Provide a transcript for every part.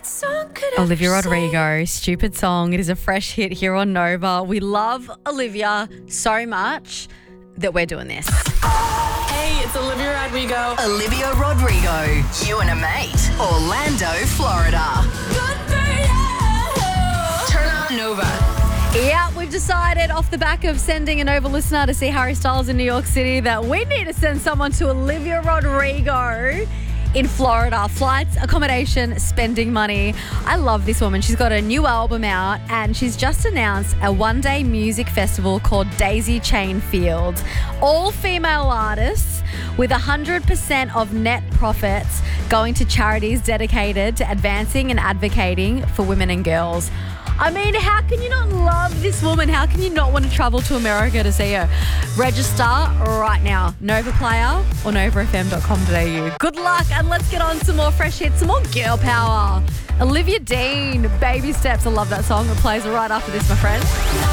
song could ever Olivia say? Rodrigo, Stupid Song. It is a fresh hit here on Nova. We love Olivia so much that we're doing this. Hey, it's Olivia Rodrigo. Olivia Rodrigo, you and a mate, Orlando, Florida. Good for you. Turn up Nova. Yeah, we've decided off the back of sending a Nova listener to see Harry Styles in New York City that we need to send someone to Olivia Rodrigo in Florida. Flights, accommodation, spending money. I love this woman. She's got a new album out and she's just announced a one-day music festival called Daisy Chain Fields. All female artists with 100% of net profits going to charities dedicated to advancing and advocating for women and girls. I mean, how can you not love this woman? How can you not want to travel to America to see her? Register right now. Nova Player or novafm.com.au. Good luck and let's get on some more fresh hits, some more girl power. Olivia Dean, Baby Steps. I love that song. It plays right after this, my friend.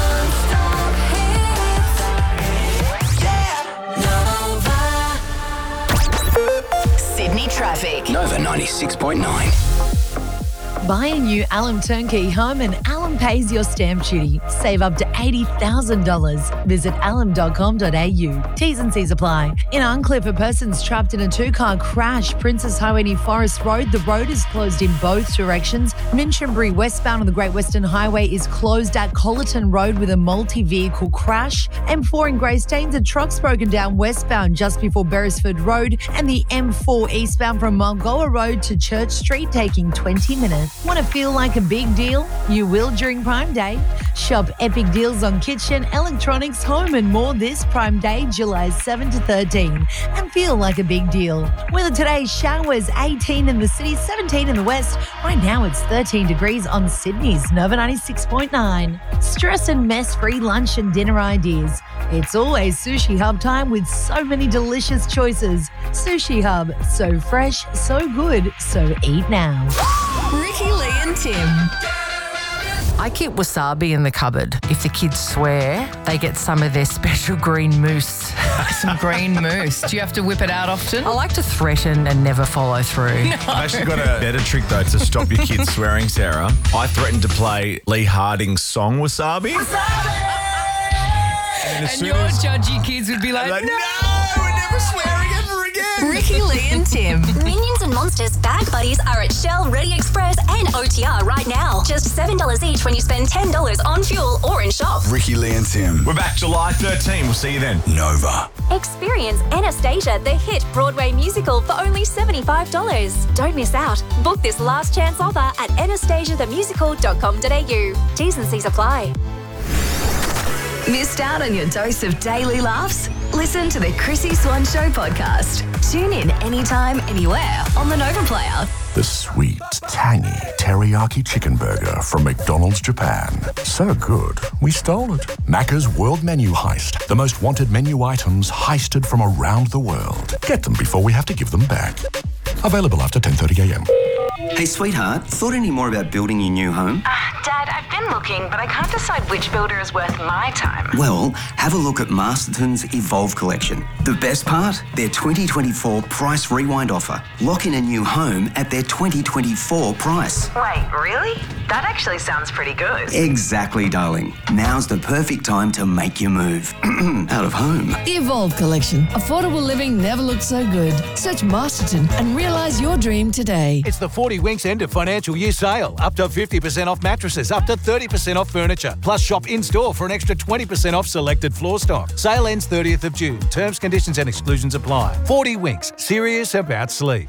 Sydney traffic. Nova 96.9. Buy a new Alum Turnkey home and Alum pays your stamp duty. Save up to $80,000. Visit alum.com.au. T's and C's apply. In Uncliffe, a person's trapped in a two-car crash. Princess Highway near Forest Road. The road is closed in both directions. Minchinbury westbound on the Great Western Highway is closed at Collerton Road with a multi-vehicle crash. M4 in Greystanes, a truck's broken down westbound just before Beresford Road. And the M4 eastbound from Mulgoa Road to Church Street taking 20 minutes. Want to feel like a big deal? You will during Prime Day. Shop epic deals on kitchen, electronics, home and more this Prime Day, July 7 to 13. And feel like a big deal. Weather today, showers 18 in the city, 17 in the west. Right now it's 13 degrees on Sydney's Nova 96.9. Stress and mess-free lunch and dinner ideas. It's always Sushi Hub time with so many delicious choices. Sushi Hub, so fresh, so good, so eat now. Ricky, Lee and Tim. I keep wasabi in the cupboard. If the kids swear, they get some of their special green mousse. Some green mousse. Do you have to whip it out often? I like to threaten and never follow through. I've actually got a better trick, though, to stop your kids swearing, Sarah. I threatened to play Lee Harding's song, Wasabi. And your judgy kids would be like, no, we're never swearing ever again. Ricky, Lee and Tim. Minions and Monsters Bag Buddies are at Shell, Ready Express and OTR right now. Just $7 each when you spend $10 on fuel or in shop. Ricky, Lee and Tim. We're back July 13. We'll see you then. Nova. Experience Anastasia, the hit Broadway musical for only $75. Don't miss out. Book this last chance offer at anastasiathemusical.com.au. T's and C's apply. Missed out on your dose of daily laughs? Listen to the Chrissy Swan Show podcast. Tune in anytime, anywhere on the Nova Player. The sweet, tangy teriyaki chicken burger from McDonald's Japan. So good, we stole it. Macca's World Menu Heist. The most wanted menu items heisted from around the world. Get them before we have to give them back. Available after 10:30 a.m. Hey, sweetheart, thought any more about building your new home? Dad, I've been looking, but I can't decide which builder is worth my time. Well, have a look at Masterton's Evolve collection. The best part? Their 2024 price rewind offer. Lock in a new home at their 2024 price. Wait, really? That actually sounds pretty good. Exactly, darling. Now's the perfect time to make your move. Out of home. The Evolve collection. Affordable living never looked so good. Search Masterton and realise your dream today. It's the 40 Winks end of financial year sale. Up to 50% off mattresses, up to 30% off furniture. Plus shop in-store for an extra 20% off selected floor stock. Sale ends 30th of June. Terms, conditions and exclusions apply. 40 Winks. Serious about sleep.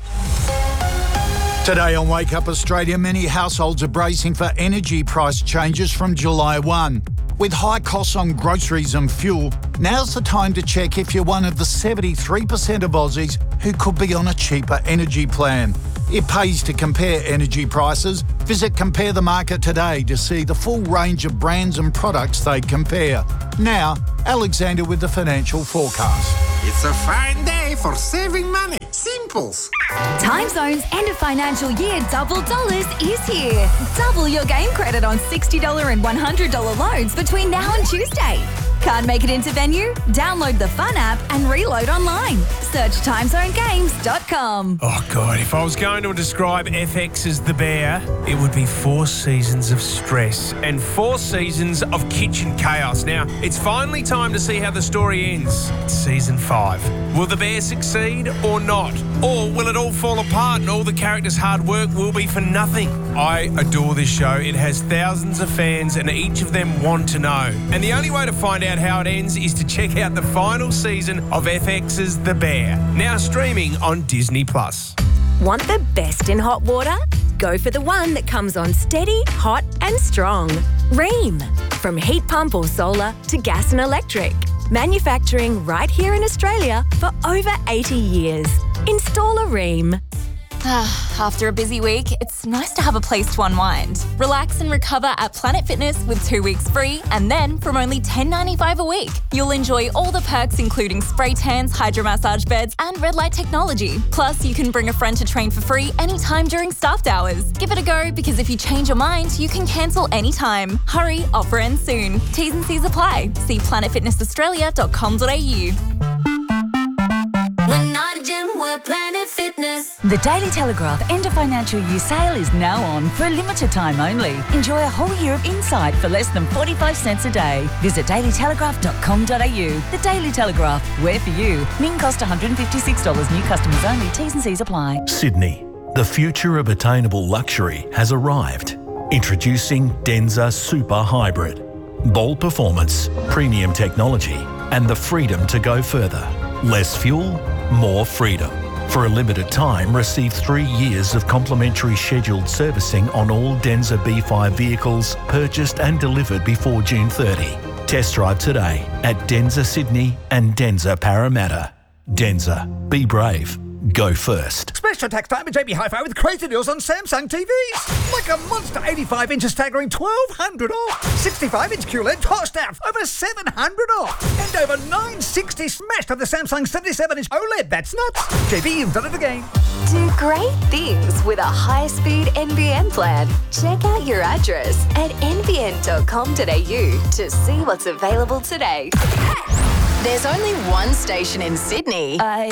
Today on Wake Up Australia, many households are bracing for energy price changes from July 1. With high costs on groceries and fuel, now's the time to check if you're one of the 73% of Aussies who could be on a cheaper energy plan. It pays to compare energy prices. Visit Compare the Market today to see the full range of brands and products they compare. Now, Alexander with the financial forecast. It's a fine day for saving money. Simples. Time Zone's end of financial year double dollars is here. Double your game credit on $60 and $100 loans between now and Tuesday. Can't make it into venue? Download the Fun app and reload online. Search timezonegames.com. Oh, God, if I was going to describe FX as the bear, it would be 4 seasons of stress and 4 seasons of kitchen chaos. Now, it's finally time to see how the story ends. It's season 5. Will the bear succeed or not? Or will it all fall apart and all the characters' hard work will be for nothing? I adore this show. It has thousands of fans and each of them want to know. And the only way to find out how it ends is to check out the final season of FX's The Bear, now streaming on Disney+. Want the best in hot water? Go for the one that comes on steady, hot and strong. Rheem. From heat pump or solar to gas and electric. Manufacturing right here in Australia for over 80 years. Install a Rheem. After a busy week, it's nice to have a place to unwind. Relax and recover at Planet Fitness with 2 weeks free, and then from only $10.95 a week, you'll enjoy all the perks including spray tans, hydromassage beds, and red light technology. Plus, you can bring a friend to train for free anytime during staffed hours. Give it a go because if you change your mind, you can cancel anytime. Hurry, offer ends soon. T's and C's apply. See planetfitnessaustralia.com.au. We're not a gym, we're Planet Fitness. The Daily Telegraph end of financial year sale is now on for a limited time only. Enjoy a whole year of insight for less than 45 cents a day. Visit dailytelegraph.com.au. The Daily Telegraph, we're for you. Min cost $156. New customers only. T's and C's apply. Sydney, the future of attainable luxury has arrived. Introducing Denza Super Hybrid. Bold performance, premium technology, and the freedom to go further. Less fuel, more freedom. For a limited time, receive 3 years of complimentary scheduled servicing on all Denza B5 vehicles purchased and delivered before June 30. Test drive today at Denza Sydney and Denza Parramatta. Denza, be brave. Go first. Special tax time at JB Hi-Fi with crazy deals on Samsung TVs. Like a monster 85-inch staggering $1,200 off. 65-inch QLED tossed out over $700 off. And over $960 smashed on the Samsung 77-inch OLED. That's nuts. JB, you've done it again. Do great things with a high-speed NBN plan. Check out your address at nbn.com.au to see what's available today. There's only one station in Sydney.